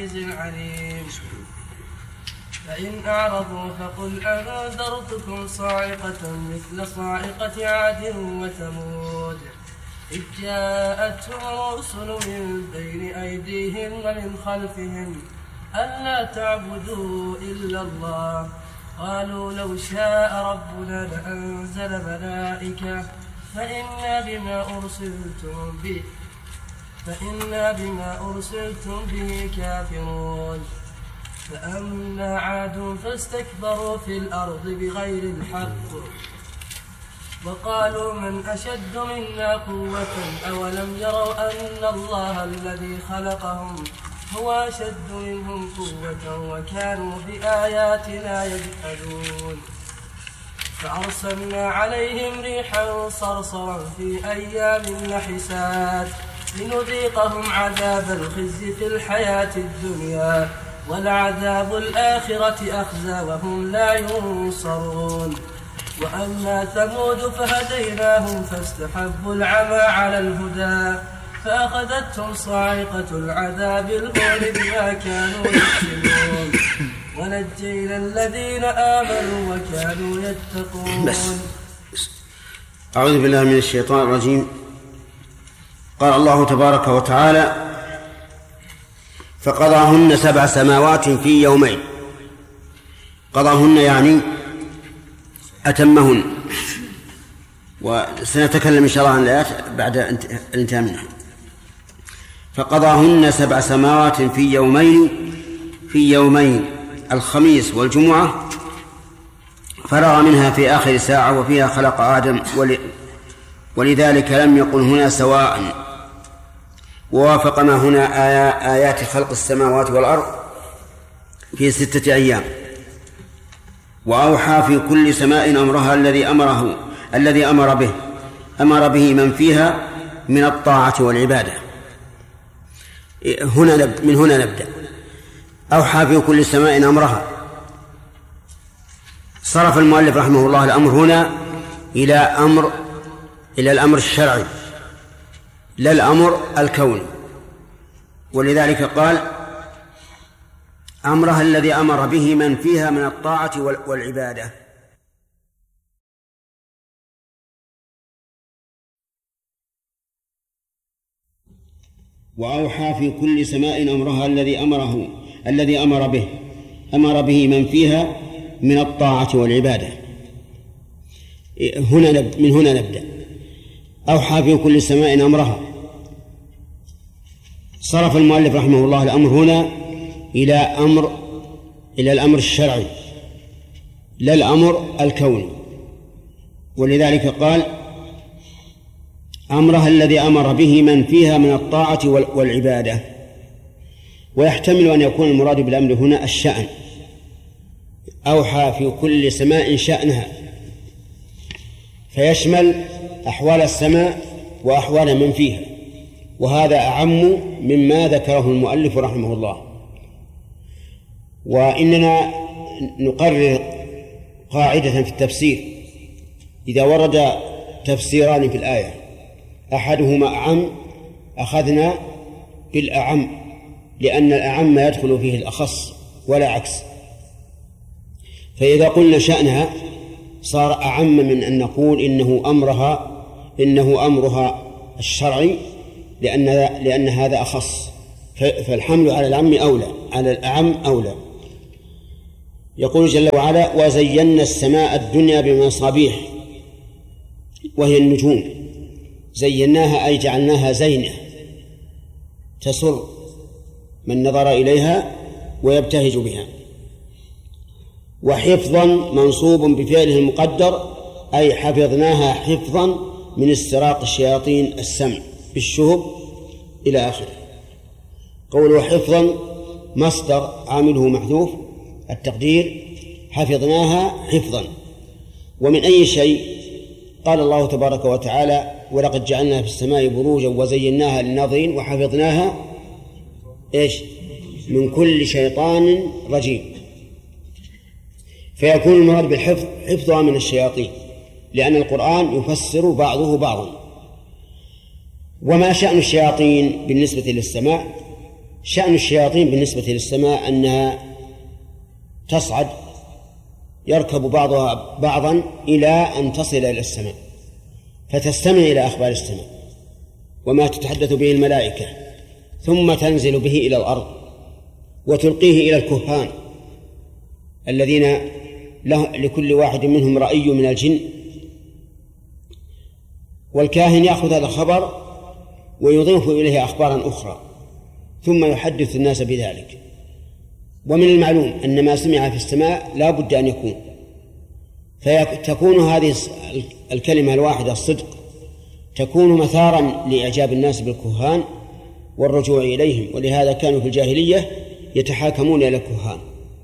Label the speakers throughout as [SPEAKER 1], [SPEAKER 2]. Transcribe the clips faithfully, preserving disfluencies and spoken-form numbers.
[SPEAKER 1] العزيز العليم. فإن أعرضوا فقل أنذرتكم صاعقة مثل صاعقة عاد وثمود إذ جاءتهم الرسل من بين أيديهم ومن خلفهم ألا تعبدوا إلا الله قالوا لو شاء ربنا لأنزل ملائكة فإنا بما أرسلتم به فإنا بما أرسلتم به كافرون. فأما عاد فاستكبروا في الأرض بغير الحق وقالوا من أشد منا قوة أولم يروا أن الله الذي خلقهم هو أشد منهم قوة وكانوا بآياتنا يجحدون. فأرسلنا عليهم ريحا صرصرا في أيام نحسات لنذيقهم عذاب الخزي في الحياة الدنيا ولعذاب الآخرة أخزى وهم لا ينصرون. وأما ثمود فهديناهم فاستحبوا العمى على الهدى فأخذتهم صاعقة العذاب الهون بما كانوا يكسبون ونجينا الذين آمنوا وكانوا يتقون.
[SPEAKER 2] بس. أعوذ بالله من الشيطان الرجيم. قال الله تبارك وتعالى فقضاهن سبع سماوات في يومين. قضاهن يعني أتمهن، وسنتكلم إن شاء الله عن الآيات بعد الانتهاء منها. فقضاهن سبع سماوات في يومين في يومين الخميس والجمعة فرغ منها في آخر ساعة وفيها خلق آدم ولذلك لم يقل هنا سواء، ووافق ما هنا آيات خلق السماوات والأرض في ستة أيام. وأوحى في كل سماء أمرها الذي أمره الذي أمر به أمر به من فيها من الطاعة والعبادة. هنا نبدأ من هنا نبدأ. أوحى في كل سماء أمرها. صرف المؤلف رحمه الله الأمر هنا إلى أمر إلى الأمر الشرعي لا الأمر الكوني، ولذلك قال أمرها الذي أمر به من فيها من الطاعة والعبادة. وأوحى في كل سماء أمرها الذي أمره الذي أمر به أمر به من فيها من الطاعة والعبادة. هنا نبدأ من هنا نبدأ. أوحى في كل سماء أمرها. صرف المؤلف رحمه الله الأمر هنا إلى أمر إلى الأمر الشرعي لا الأمر الكوني، ولذلك قال أمرها الذي أمر به من فيها من الطاعة والعبادة. ويحتمل أن يكون المراد بالأمر هنا الشأن. أوحى في كل سماء شأنها، فيشمل أحوال السماء وأحوال من فيها، وهذا أعم مما ذكره المؤلف رحمه الله. وإننا نقرر قاعدة في التفسير: إذا ورد تفسيران في الآية أحدهما أعم أخذنا بالأعم، لأن الأعم يدخل فيه الأخص ولا عكس. فإذا قلنا شأنها صار أعم من أن نقول إنه أمرها إنه أمرها الشرعي، لأن لأن هذا أخص، فالحمل على العم أولى على الأعم أولى. يقول جل وعلا: وزينا السماء الدنيا بمصابيح، وهي النجوم. زيناها أي جعلناها زينة تسر من نظر إليها ويبتهج بها. وحفظا منصوب بفعله المقدر، أي حفظناها حفظا من استراق الشياطين السمع بالشهب إلى آخره. قوله حفظا مصدر عامله محذوف، التقدير حفظناها حفظا. ومن أي شيء؟ قال الله تبارك وتعالى: ولقد جعلنا في السماء بروجا وزيناها للناظرين وحفظناها إيش؟ من كل شيطان رجيم. فيكون المراد بالحفظ حفظها من الشياطين، لأن القرآن يفسر بعضه بعضا. وما شأن الشياطين بالنسبة للسماء؟ شأن الشياطين بالنسبة للسماء أنها تصعد، يركب بعضها بعضا إلى أن تصل إلى السماء فتستمع إلى أخبار السماء وما تتحدث به الملائكة، ثم تنزل به إلى الأرض وتلقيه إلى الكهان الذين لكل واحد منهم رأي من الجن، والكاهن يأخذ هذا الخبر ويضيف إليه أخبارا أخرى ثم يحدث الناس بذلك. ومن المعلوم أن ما سمع في السماء لا بد أن يكون، فتكون هذه الكلمة الواحدة الصدق تكون مثارا لإعجاب الناس بالكهان والرجوع إليهم، ولهذا كانوا في الجاهلية يتحاكمون إلى الكهان.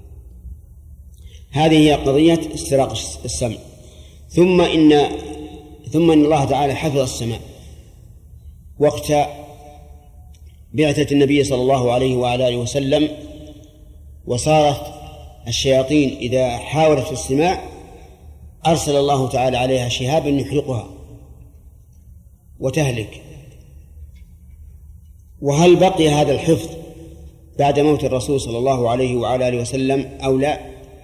[SPEAKER 2] هذه هي قضية استراق السمع. ثم إن ثم إن الله تعالى حفظ السماء وقت بعثة النبي صلى الله عليه وعلى آله وسلم، وصارت الشياطين إذا حاولت الاستماع أرسل الله تعالى عليها شهابا يحرقها وتهلك. وهل بقي هذا الحفظ بعد موت الرسول صلى الله عليه وعلى آله وسلم أو لا؟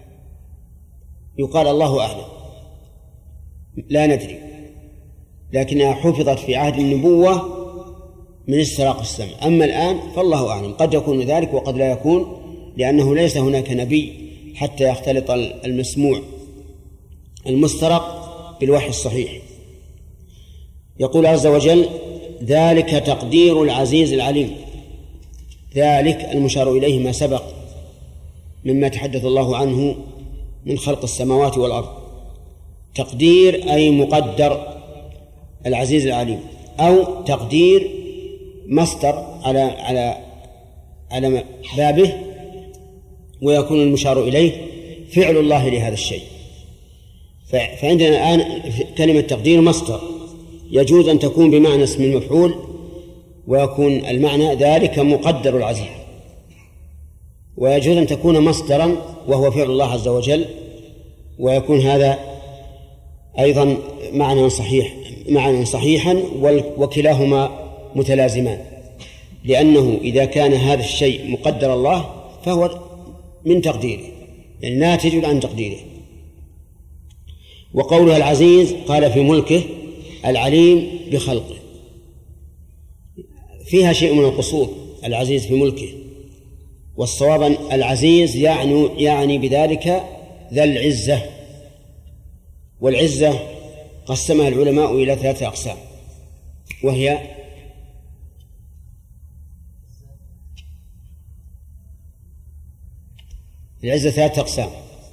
[SPEAKER 2] يقال الله أعلم، لا ندري، لكنها حفظت في عهد النبوة من استراق السمع. أما الآن فالله أعلم، قد يكون ذلك وقد لا يكون، لأنه ليس هناك نبي حتى يختلط المسموع المسترق بالوحي الصحيح. يقول عز وجل: ذلك تقدير العزيز العليم. ذلك المشار إليه ما سبق مما تحدث الله عنه من خلق السماوات والأرض. تقدير أي مقدر العزيز العليم، أو تقدير مصدر على على على بابه، ويكون المشار إليه فعل الله لهذا الشيء. فعندنا الآن كلمة تقدير مصدر، يجوز أن تكون بمعنى اسم المفعول ويكون المعنى ذلك مقدر العزيز، ويجوز أن تكون مصدرا وهو فعل الله عز وجل، ويكون هذا أيضا معنى صحيح معنى صحيحا وكلاهما متلازمان، لأنه إذا كان هذا الشيء مقدر الله فهو من تقديره، يعني ناتج عن تقديره. وقولها العزيز قال في ملكه، العليم بخلقه، فيها شيء من القصور. العزيز في ملكه، والصواب العزيز يعني يعني بذلك ذا العزة. والعزة قسمها العلماء إلى ثلاثة أقسام، وهي العزة ثلاثة أقسام: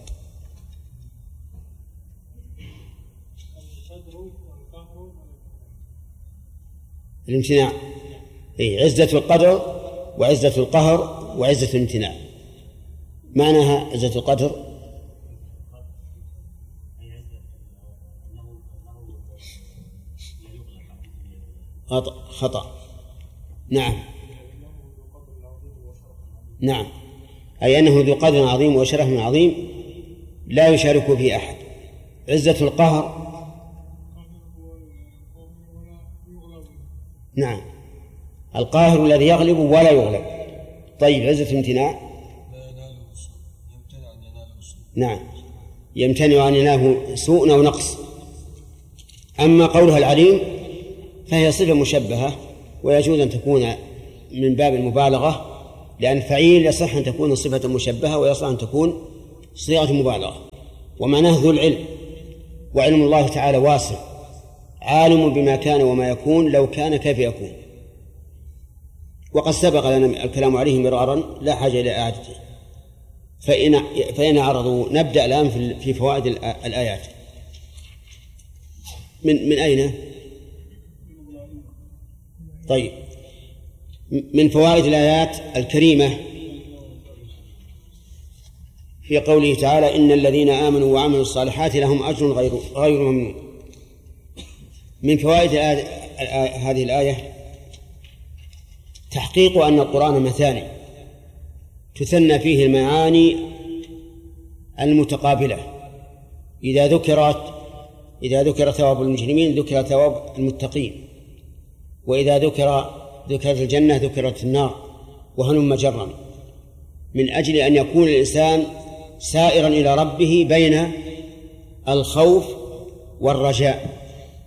[SPEAKER 2] الامتناع، أي عزة القدر وعزة القهر وعزة الامتناع. معناها عزة القدر خطأ, خطأ. نعم نعم أي أنه ذو قدر عظيم وشرف عظيم لا يشارك فيه أحد. عزة القهر نعم القاهر الذي يغلب ولا يغلب. طيب عزة الامتناع نعم يمتنع عن يناله سوء أو نقص. أما قولها العليم فهي صفة مشبهة، ويجوز أن تكون من باب المبالغة، لأن فعيل يصح أن تكون صفة مشبهة ويصح أن تكون صيغة مبالغة. ومعناه ذو العلم، وعلم الله تعالى واسع، عالم بما كان وما يكون، لو كان كيف يكون. وقد سبق لنا الكلام عليه مرارا، لا حاجة إلى إعادته. فإن فإن عرضوا نبدأ الآن في فوائد الآيات. من من أين؟ طيب، من فوائد الآيات الكريمة في قوله تعالى: إن الذين آمنوا وعملوا الصالحات لهم أجر غير غير ممنون. من فوائد هذه الآية تحقيق أن القرآن مثاني تثنى فيه المعاني المتقابلة. إذا ذكرت إذا ذكر ثواب المجرمين ذكر ثواب المتقين، وإذا ذكر ذكرت الجنة ذكرت النار، وهلم جرا، من أجل أن يكون الإنسان سائرا إلى ربه بين الخوف والرجاء.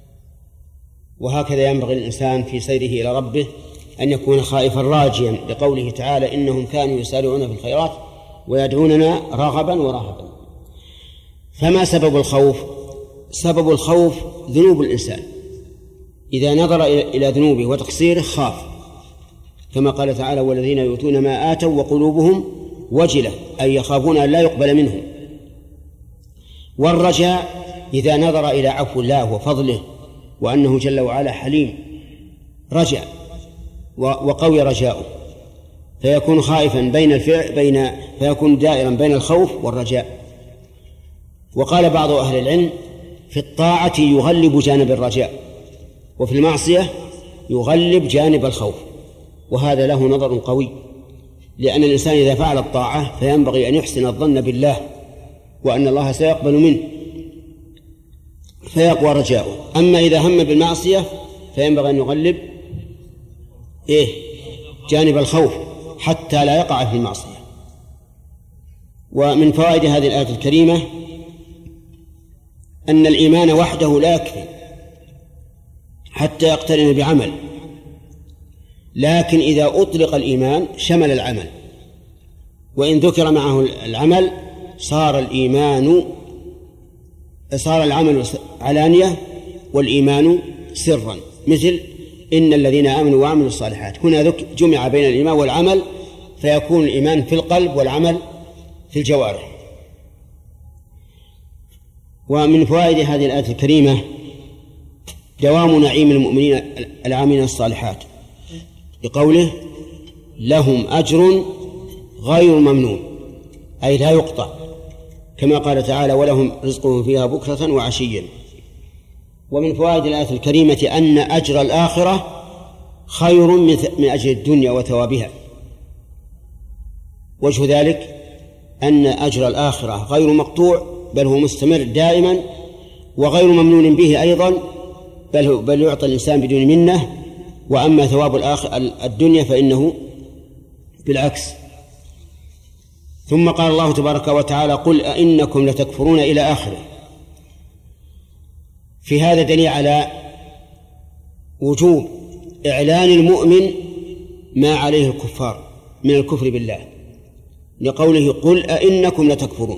[SPEAKER 2] وهكذا ينبغي الإنسان في سيره إلى ربه أن يكون خائفا راجيا، لقوله تعالى إنهم كانوا يسارعون في الخيرات ويدعوننا رغبا ورهبا. فما سبب الخوف؟ سبب الخوف ذنوب الإنسان، إذا نظر إلى ذنوبه وتقصيره خاف، كما قال تعالى والذين يؤتون ما آتوا وقلوبهم وجلة، أي يخافون أن لا يقبل منهم. والرجاء إذا نظر إلى عفو الله وفضله وأنه جل وعلا حليم رجع وقوي رجاؤه، فيكون خائفا بين الفعل بين فيكون دائرا بين الخوف والرجاء. وقال بعض أهل العلم في الطاعة يغلب جانب الرجاء، وفي المعصية يغلب جانب الخوف، وهذا له نظر قوي، لأن الإنسان إذا فعل الطاعة فينبغي أن يحسن الظن بالله وأن الله سيقبل منه فيقوى رجاؤه. أما إذا هم بالمعصية فينبغي أن يغلب إيه؟ جانب الخوف حتى لا يقع في المعصية. ومن فوائد هذه الآية الكريمة أن الإيمان وحده لا يكفي حتى يقترن بعمل، لكن إذا أطلق الإيمان شمل العمل، وإن ذكر معه العمل صار الإيمان صار العمل علانية والإيمان سرا، مثل إن الذين آمنوا وعملوا الصالحات، هنا جمع بين الإيمان والعمل فيكون الإيمان في القلب والعمل في الجوارح. ومن فوائد هذه الآية الكريمة دوام نعيم المؤمنين العاملين الصالحات، بقوله لهم أجر غير ممنون، أي لا يقطع، كما قال تعالى ولهم رزقهم فيها بكرة وعشيا. ومن فوائد الآية الكريمة أن أجر الآخرة خير من أجر الدنيا وثوابها. وجه ذلك أن أجر الآخرة غير مقطوع بل هو مستمر دائما، وغير ممنون به أيضا بل, بل يعطى الإنسان بدون منة. وأما ثواب الدنيا فإنه بالعكس. ثم قال الله تبارك وتعالى قل أئنكم لتكفرون إلى آخره. في هذا دليل على وجوب إعلان المؤمن ما عليه الكفار من الكفر بالله، لقوله قل أئنكم لتكفرون.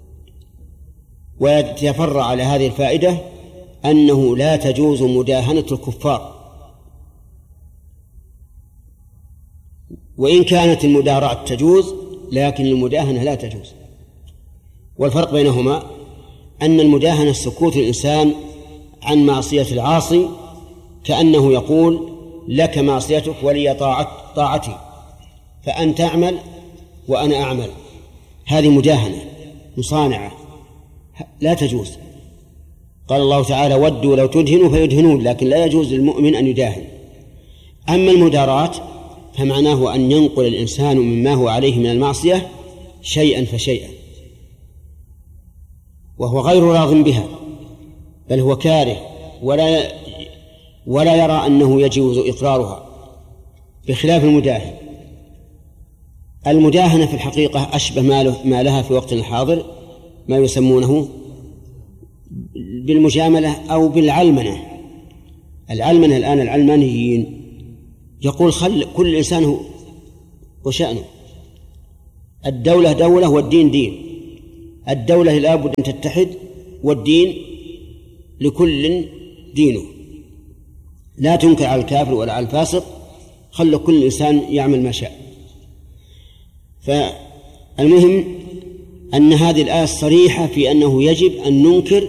[SPEAKER 2] ويتفرع على هذه الفائدة أنه لا تجوز مداهنة الكفار، وإن كانت المداراة تجوز لكن المداهنة لا تجوز. والفرق بينهما أن المداهنة سكوت الإنسان عن معصية العاصي، كأنه يقول لك معصيتك ولي طاعتي، فأنت تعمل وأنا أعمل، هذه مداهنة مصانعة لا تجوز. قال الله تعالى ودوا لو تدهنوا فيدهنون، لكن لا يجوز للمؤمن أن يداهن. أما المداراة فمعناه أن ينقل الإنسان مما هو عليه من المعصية شيئا فشيئا، وهو غير راض بها بل هو كاره ولا ولا يرى أنه يجوز إقرارها، بخلاف المداهن. المداهنة في الحقيقة أشبه ما لها في وقت الحاضر ما يسمونه بالمجاملة أو بالعلمنة. العلمنة الآن العلمانيين يقول خل كل إنسان وشأنه، الدولة دولة والدين دين، الدولة لابد أن تتحد والدين لكل دينه، لا تنكر على الكافر ولا على الفاسق، خل كل إنسان يعمل ما شاء. فالمهم أن هذه الآية صريحة في أنه يجب أن ننكر